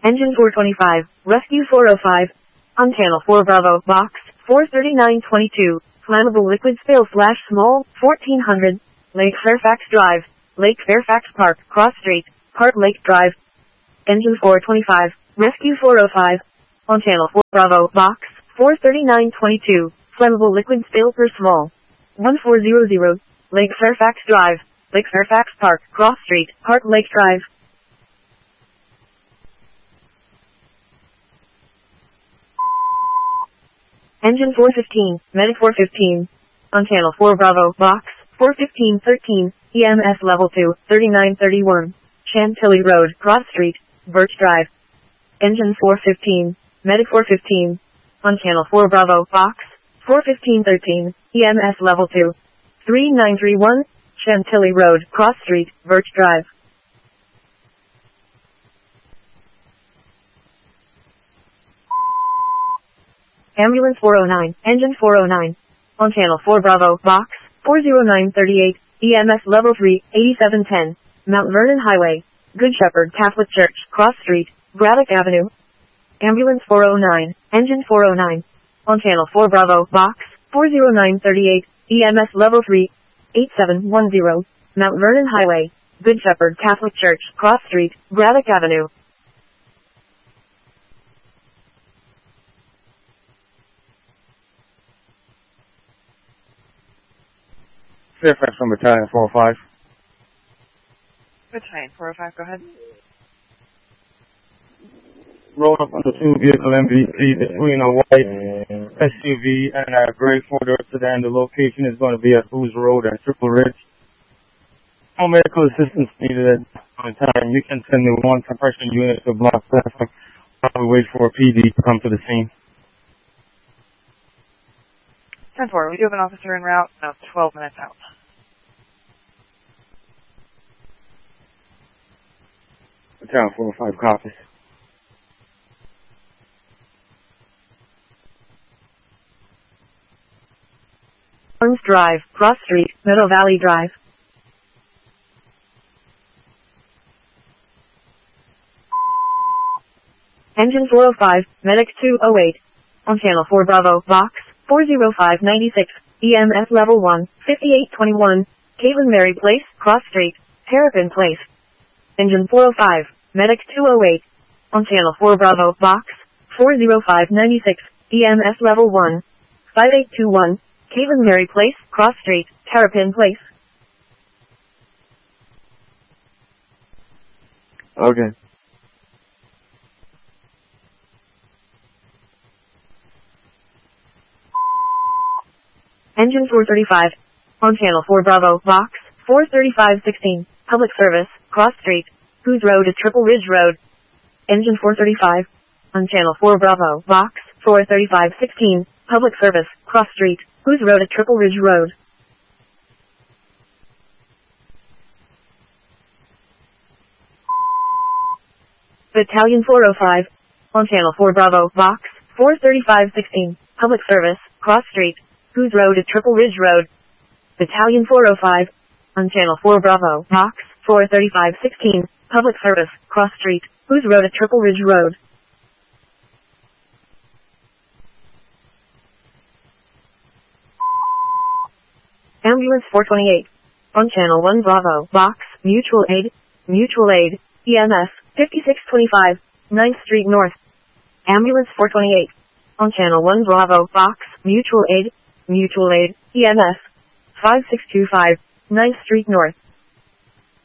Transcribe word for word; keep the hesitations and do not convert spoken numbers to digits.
Engine four twenty-five, Rescue four oh five. On Channel four Bravo, Box four thirty-nine twenty-two, Flammable Liquid Spill slash Small, fourteen hundred, Lake Fairfax Drive, Lake Fairfax Park, Cross Street, Park Lake Drive. Engine four twenty-five, Rescue four oh five. On Channel four Bravo, Box four thirty-nine twenty-two, Flammable Liquid Spill per Small, one four zero zero, Lake Fairfax Drive, Lake Fairfax Park, Cross Street, Park Lake Drive. Engine four fifteen, Medic four fifteen. On Channel four Bravo, Box four fifteen thirteen, E M S Level two, thirty-nine thirty-one, Chantilly Road, Cross Street, Birch Drive. Engine four fifteen, Medic four fifteen. On Channel four Bravo, Box four fifteen thirteen, E M S Level two, thirty-nine thirty-one, Chantilly Road, Cross Street, Birch Drive. Ambulance four oh nine, Engine four oh nine. On Channel four Bravo, Box four oh nine thirty-eight, E M S Level three, eighty-seven ten, Mount Vernon Highway, Good Shepherd Catholic Church, Cross Street, Braddock Avenue. Ambulance four oh nine, Engine four oh nine. On Channel four Bravo, Box four oh nine thirty-eight, E M S Level three, eighty-seven ten, Mount Vernon Highway, Good Shepherd Catholic Church, Cross Street, Braddock Avenue. Fairfax from Battalion four oh five. Battalion four oh five, go ahead. Rolled up on the two vehicle M V P between a white S U V and a gray four-door sedan. The location is going to be at Who's Road and Triple Ridge. No medical assistance needed at the time. You can send the one compression unit to block traffic while we wait for P D to come to the scene. ten four, we do have an officer en route, about twelve minutes out. Battalion four oh five copies. Burns Drive, Cross Street, Meadow Valley Drive. Engine four oh five, Medic two oh eight. On Channel four Bravo, Box four oh five ninety-six, E M S Level one, fifty-eight twenty-one, Caitlin Mary Place, Cross Street, Terrapin Place. Engine four oh five, Medic two oh eight. On Channel four Bravo, Box four oh five ninety-six, E M S Level one, fifty-eight twenty-one, Caitlin Mary Place, Cross Street, Terrapin Place. Okay. Engine four thirty-five. On Channel four Bravo, Box four thirty-five sixteen, Public Service, Cross Street, Who's Road to Triple Ridge Road. Engine four thirty-five. On Channel four Bravo, Box four thirty-five sixteen, Public Service, Cross Street, Who's Road to Triple Ridge Road. Battalion four oh five. On Channel four Bravo, Box four thirty-five sixteen, Public Service, Cross Street, Who's Road to Triple Ridge Road. Battalion four oh five. On Channel four Bravo, Box four thirty-five sixteen, Public Service, Cross Street, Who's Road to Triple Ridge Road. Ambulance four twenty-eight. On Channel one Bravo, Box, Mutual Aid, Mutual Aid, E M S, fifty-six twenty-five, ninth Street North. Ambulance four twenty-eight. On Channel one Bravo, Box, Mutual Aid, Mutual Aid, E M S, five six two five, ninth Street North.